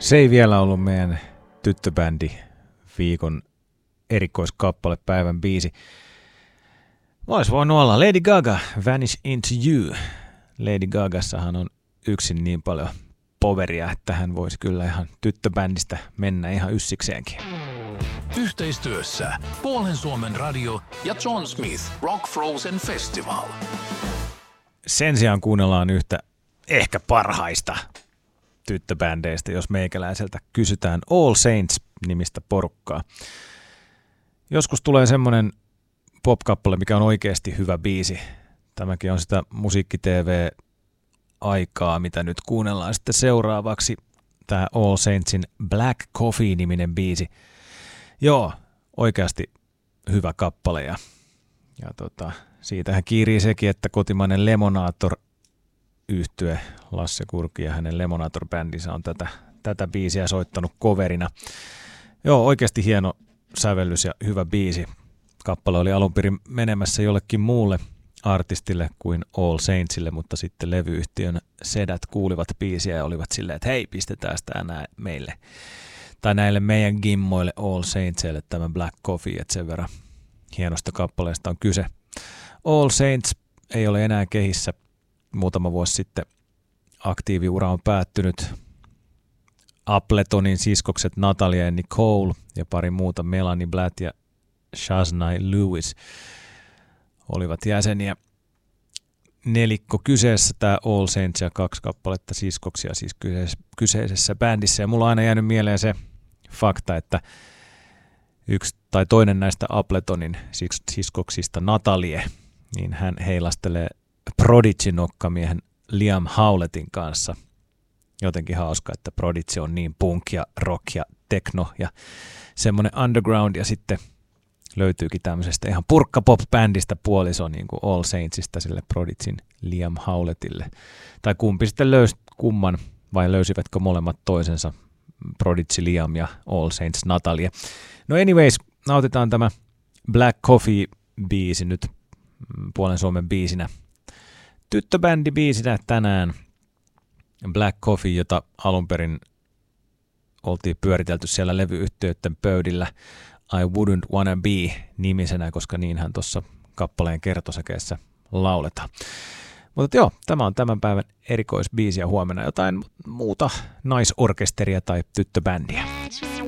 Se ei vielä ollut meidän tyttöbändi viikon erikoiskappale, päivän biisi. Vois voinut olla Lady Gaga, Vanish Into You. Lady Gagassahan on yksin niin paljon poveria, että hän voisi kyllä ihan tyttöbändistä mennä ihan yssikseenkin. Yhteistyössä Puolen Suomen radio ja John Smith Rock Frozen Festival. Sen sijaan kuunnellaan yhtä ehkä parhaista tyttöbändeistä, jos meikäläiseltä kysytään, All Saints-nimistä porukkaa. Joskus tulee semmoinen pop-kappale, mikä on oikeasti hyvä biisi. Tämäkin on sitä musiikki-tv-aikaa, mitä nyt kuunnellaan sitten seuraavaksi. Tämä All Saintsin Black Coffee-niminen biisi. Joo, oikeasti hyvä kappale ja siitähän kiirii sekin, että kotimainen Lemonator-yhtye Lasse Kurki ja hänen Lemonator-bändinsä on tätä biisiä soittanut coverina. Joo, oikeasti hieno sävellys ja hyvä biisi. Kappale oli alun perin menemässä jollekin muulle artistille kuin All Saintsille, mutta sitten levyyhtiön sedät kuulivat biisiä ja olivat silleen, että hei, pistetään tämä meille. Tai näille meidän gimmoille All Saintsille tämä Black Coffee, että sen verran hienosta kappaleesta on kyse. All Saints ei ole enää kehissä. Muutama vuosi sitten aktiiviura on päättynyt. Appletonin siskokset Natalia ja Nicole ja pari muuta, Melanie Blatt ja Shaznai Lewis, olivat jäseniä. Nelikko kyseessä tämä All Saints ja 2 kappaletta siskoksia siis kyseisessä bändissä. Ja mulla on aina jäänyt mieleen se fakta, että yksi tai toinen näistä Appletonin siskoksista, Natalie, niin hän heilastelee Prodigy-nokkamiehen Liam Howlettin kanssa. Jotenkin hauska, että Prodigy on niin punk ja rock ja techno ja semmoinen underground, ja sitten löytyykin tämmöisestä ihan purkka-pop-bändistä puoliso niin kuin All Saintsista sille Prodigyn Liam Howlettille. Tai kumpi sitten löysi kumman, vai löysivätkö molemmat toisensa, Prodigy Liam ja All Saints Natalia. No anyways, nautitaan tämä Black Coffee-biisi nyt Puolen Suomen biisinä. Tyttöbändi-biisinä tänään Black Coffee, jota alun perin oltiin pyöritelty siellä levyyhtiöiden pöydillä I Wouldn't Wanna Be -nimisenä, koska niinhän tuossa kappaleen kertosäkeessä lauletaan. Mutta joo, tämä on tämän päivän erikoisbiisi ja huomenna jotain muuta naisorkesteria tai tyttöbändiä.